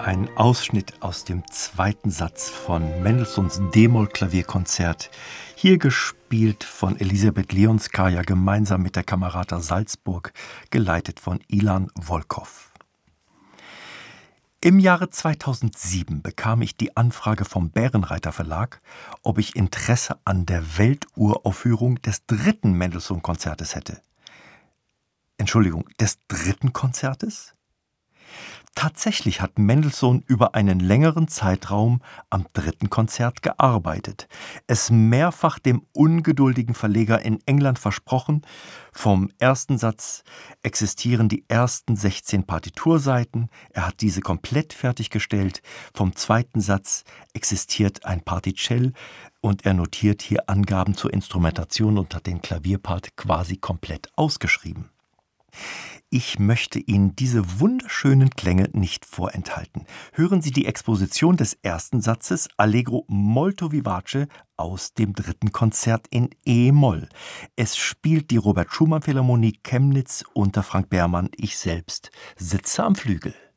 Ein Ausschnitt aus dem zweiten Satz von Mendelssohns D-Moll-Klavierkonzert, hier gespielt von Elisabeth Leonskaja gemeinsam mit der Camerata Salzburg, geleitet von Ilan Volkov. Im Jahre 2007 bekam ich die Anfrage vom Bärenreiter Verlag, ob ich Interesse an der Welturaufführung des dritten Mendelssohn-Konzertes hätte. Entschuldigung, des dritten Konzertes? Tatsächlich hat Mendelssohn über einen längeren Zeitraum am dritten Konzert gearbeitet, es mehrfach dem ungeduldigen Verleger in England versprochen. Vom ersten Satz existieren die ersten 16 Partiturseiten, er hat diese komplett fertiggestellt. Vom zweiten Satz existiert ein Particell und er notiert hier Angaben zur Instrumentation und hat den Klavierpart quasi komplett ausgeschrieben. Ich möchte Ihnen diese wunderschönen Klänge nicht vorenthalten. Hören Sie die Exposition des ersten Satzes Allegro molto vivace aus dem dritten Konzert in E-Moll. Es spielt die Robert Schumann Philharmonie Chemnitz unter Frank Behrmann. Ich selbst sitze am Flügel.